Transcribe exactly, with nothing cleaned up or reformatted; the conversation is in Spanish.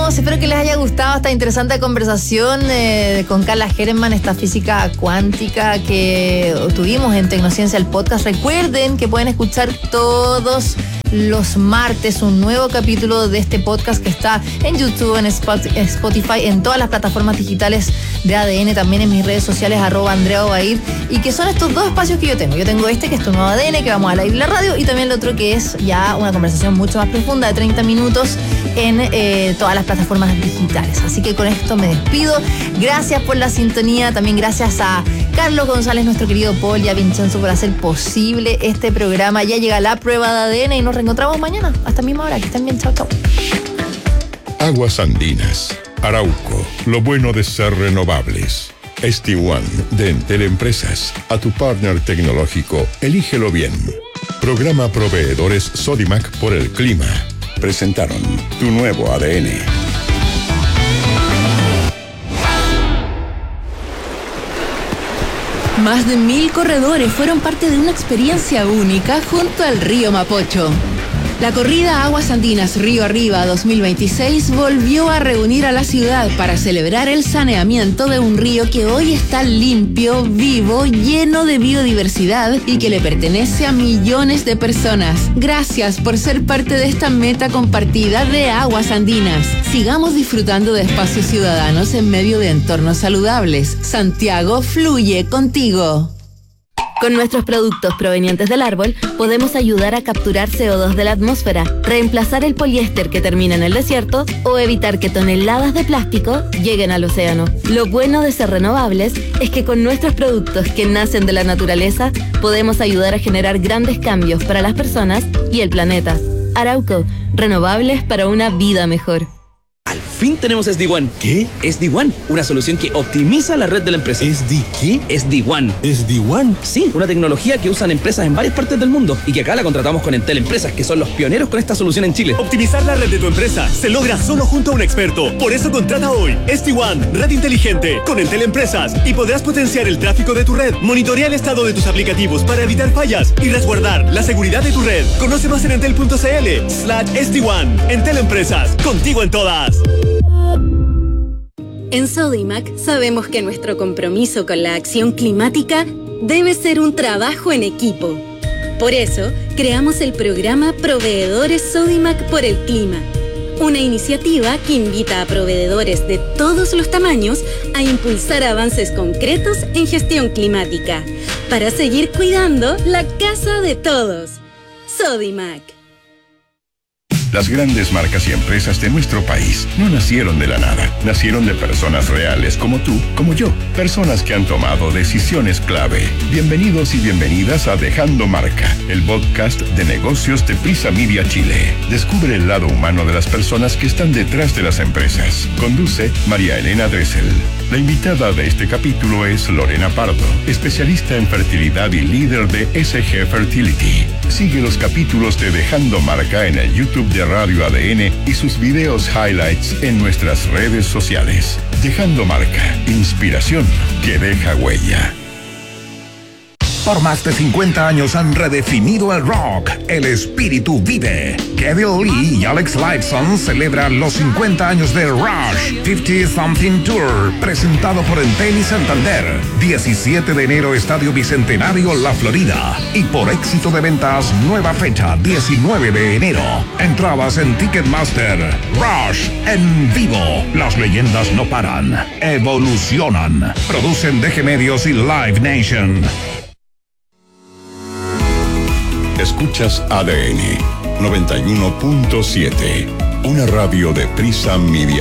volvemos. Espero que les haya gustado esta interesante conversación eh, con Carla Herrmann, esta física cuántica que tuvimos en Tecnociencia, el podcast. Recuerden que pueden escuchar todos los martes un nuevo capítulo de este podcast que está en YouTube, en Spotify, en todas las plataformas digitales de A D N, también en mis redes sociales, arroba Andrea Obaid, y que son estos dos espacios que yo tengo. Yo tengo este, que es tu nuevo A D N, que vamos a la isla radio, y también el otro, que es ya una conversación mucho más profunda de treinta minutos en eh, todas las plataformas digitales. Así que con esto me despido. Gracias por la sintonía. También gracias a Carlos González, nuestro querido Paul, y a Vincenzo por hacer posible este programa. Ya llega la prueba de A D N y nos reencontramos mañana. Hasta misma hora. Que estén bien. Chao, chao. Aguas Andinas, Arauco. Lo bueno de ser renovables. S D uno de Entel Empresas. A tu partner tecnológico, elígelo bien. Programa Proveedores Sodimac por el clima. Presentaron tu nuevo A D N. Más de mil corredores fueron parte de una experiencia única junto al río Mapocho. La corrida Aguas Andinas Río Arriba dos mil veintiséis volvió a reunir a la ciudad para celebrar el saneamiento de un río que hoy está limpio, vivo, lleno de biodiversidad y que le pertenece a millones de personas. Gracias por ser parte de esta meta compartida de Aguas Andinas. Sigamos disfrutando de espacios ciudadanos en medio de entornos saludables. Santiago fluye contigo. Con nuestros productos provenientes del árbol, podemos ayudar a capturar C O dos de la atmósfera, reemplazar el poliéster que termina en el desierto o evitar que toneladas de plástico lleguen al océano. Lo bueno de ser renovables es que con nuestros productos que nacen de la naturaleza, podemos ayudar a generar grandes cambios para las personas y el planeta. Arauco, renovables para una vida mejor. Al fin tenemos S D uno. ¿Qué? S D uno, una solución que optimiza la red de la empresa. ¿S D qué? S D uno. ¿S D uno? Sí, una tecnología que usan empresas en varias partes del mundo y que acá la contratamos con Entel Empresas, que son los pioneros con esta solución en Chile. Optimizar la red de tu empresa se logra solo junto a un experto. Por eso contrata hoy S D uno, red inteligente, con Entel Empresas, y podrás potenciar el tráfico de tu red, monitorear el estado de tus aplicativos para evitar fallas y resguardar la seguridad de tu red. Conoce más en entel.cl slash S D uno. Entel Empresas, contigo en todas. En Sodimac sabemos que nuestro compromiso con la acción climática debe ser un trabajo en equipo. Por eso, creamos el programa Proveedores Sodimac por el Clima, una iniciativa que invita a proveedores de todos los tamaños a impulsar avances concretos en gestión climática, para seguir cuidando la casa de todos. Sodimac. Las grandes marcas y empresas de nuestro país no nacieron de la nada. Nacieron de personas reales como tú, como yo. Personas que han tomado decisiones clave. Bienvenidos y bienvenidas a Dejando Marca, el podcast de negocios de Prisa Media Chile. Descubre el lado humano de las personas que están detrás de las empresas. Conduce María Elena Dressel. La invitada de este capítulo es Lorena Pardo, especialista en fertilidad y líder de S G Fertility. Sigue los capítulos de Dejando Marca en el YouTube de Radio A D N y sus videos highlights en nuestras redes sociales. Dejando Marca, inspiración que deja huella. Por más de cincuenta años han redefinido el rock. El espíritu vive. Kevin Lee y Alex Lifeson celebran los cincuenta años de Rush cincuenta Something Tour, presentado por Entel y Santander. diecisiete de enero, Estadio Bicentenario, La Florida. Y por éxito de ventas, nueva fecha, diecinueve de enero. Entradas en Ticketmaster. Rush en vivo. Las leyendas no paran, evolucionan. Producen D G Medios y Live Nation. Escuchas A D N noventa y uno punto siete, una radio de Prisa Media.